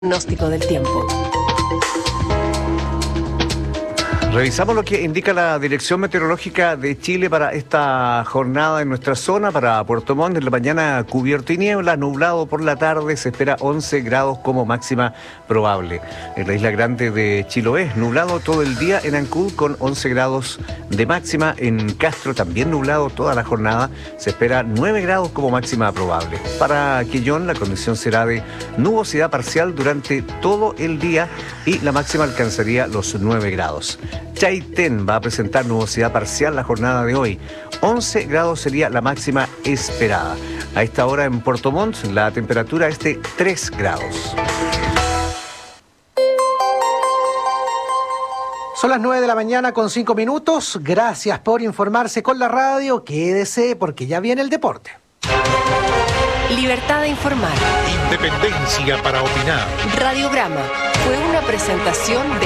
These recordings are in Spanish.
Pronóstico del tiempo. Revisamos lo que indica la Dirección Meteorológica de Chile para esta jornada en nuestra zona. Para Puerto Montt, en la mañana cubierto y niebla, nublado por la tarde, se espera 11 grados como máxima probable. En la isla grande de Chiloé, nublado todo el día. En Ancud, con 11 grados de máxima. En Castro, también nublado toda la jornada, se espera 9 grados como máxima probable. Para Quillón, la condición será de nubosidad parcial durante todo el día y la máxima alcanzaría los 9 grados. Chaitén va a presentar nubosidad parcial la jornada de hoy. 11 grados sería la máxima esperada. A esta hora en Puerto Montt la temperatura es de 3 grados. Son las 9 de la mañana con 5 minutos. Gracias por informarse con la radio. Quédese porque ya viene el deporte. Libertad de informar. Independencia para opinar. Radiograma fue una presentación de...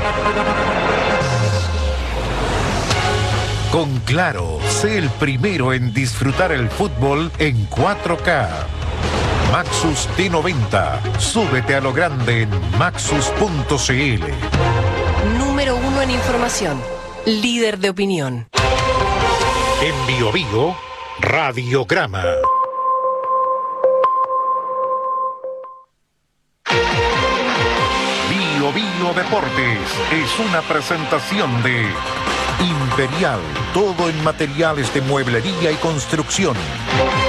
Con Claro, sé el primero en disfrutar el fútbol en 4K. Maxus T90. Súbete a lo grande en maxus.cl. Número 1 en información. Líder de opinión. En Bio Bio, Radiograma. Bio Bio Deportes es una presentación de Imperial, todo en materiales de mueblería y construcción.